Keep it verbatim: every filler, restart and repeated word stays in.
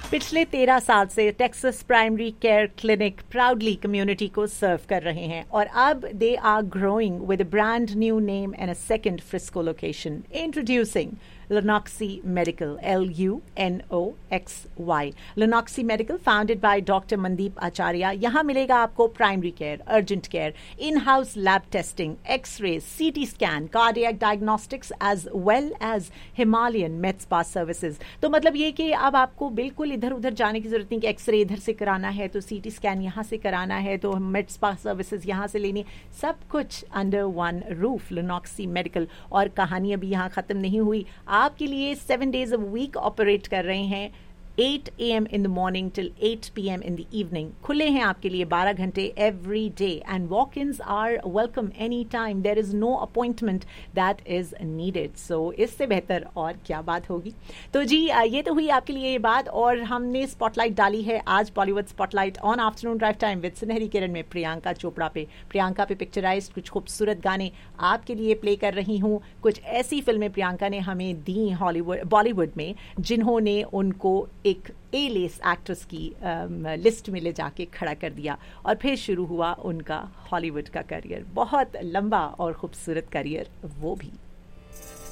पिछले तेरह साल से Texas primary care clinic proudly community को सर्व कर रहे हैं और अब they are growing with a brand new name and a second Frisco location. Introducing Lunoxi Medical, L U N O X Y. Lunoxi Medical, founded by Doctor Mandeep Acharya. यहाँ मिलेगा आपको primary care, urgent care, in house lab testing, x ray, CT scan, cardiac diagnostics as well as Himalayan made spa services. तो मतलब ये कि अब आपको बिल्कुल इधर उधर जाने की जरूरत नहीं कि एक्सरे इधर से कराना है तो सीटी स्कैन यहाँ से कराना है तो मेड स्पा सर्विसेज यहाँ से लेनी, सब कुछ under one roof. Lunoxi Medical. और कहानी अभी यहाँ खत्म नहीं हुई. आपके लिए seven days a week operate कर रहे हैं, eight a m in the morning till eight p m in the evening. खुले हैं आपके लिए बारह घंटे every day and walk-ins are welcome anytime. There is no appointment that is needed. So इससे बेहतर और क्या बात होगी. तो जी ये तो हुई आपके लिए ये बात. और हमने स्पॉटलाइट डाली है आज Bollywood spotlight on afternoon drive time with सुनहरी किरण में प्रियंका चोपड़ा पे. प्रियंका पे पिक्चराइज कुछ खूबसूरत गाने आपके लिए प्ले कर रही हूँ. कुछ ऐसी फिल्में प्रियंका ने हमें दी हॉलीवुड बॉलीवुड में जिन्होंने उनको एक ए लिस्ट एक्ट्रेस की लिस्ट में ले जाके खड़ा कर दिया और फिर शुरू हुआ उनका हॉलीवुड का करियर. बहुत लंबा और खूबसूरत करियर वो भी.